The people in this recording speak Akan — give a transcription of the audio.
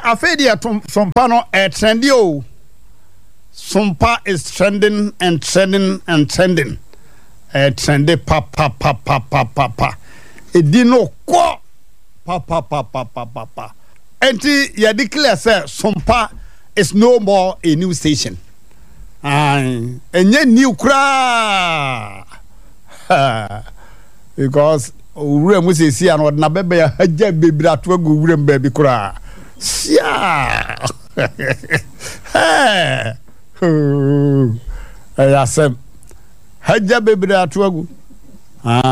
afedia sompa no trendy o. Sompa is trending and trending and trending. Trendy pa. Edino ko pa. Enti ya declare say Sompa is no more a new station. Enye new kra. Because ure mu se si an na bebe ya haja bebira to agu ure mbabi kra. Sia. Ya sem haja bebira to agu.